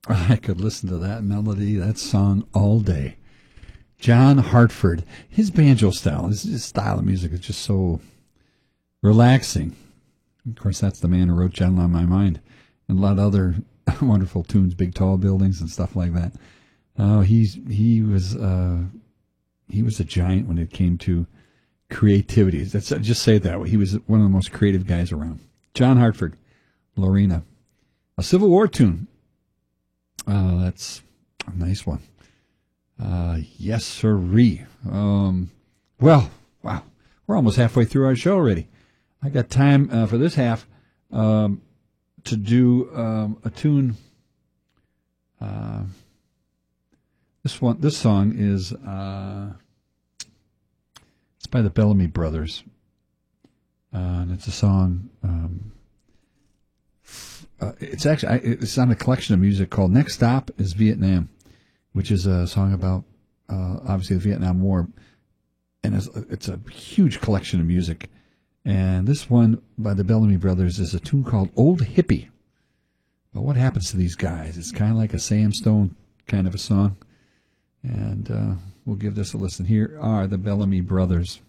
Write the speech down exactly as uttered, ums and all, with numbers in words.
I could listen to that melody, that song all day. John Hartford, his banjo style, his, his style of music is just so relaxing. Of course, that's the man who wrote Gentle on My Mind and a lot of other wonderful tunes, Big Tall Buildings and stuff like that. Oh, he's he was uh, he was a giant when it came to creativity. That's just say it that way. He was one of the most creative guys around. John Hartford, Lorena, a Civil War tune. Uh, that's a nice one. Uh, yes, sirree. Um, well, wow, we're almost halfway through our show already. I got time uh, for this half um, to do um, a tune. Uh, this one, this song is uh, it's by the Bellamy Brothers, uh, and it's a song. Um, uh, it's actually it's on a collection of music called "Next Stop is Vietnam," which is a song about uh, obviously the Vietnam War, and it's, it's a huge collection of music. And this one by the Bellamy Brothers is a tune called Old Hippie. But what happens to these guys? It's kind of like a Sam Stone kind of a song. And uh, we'll give this a listen. Here are the Bellamy Brothers.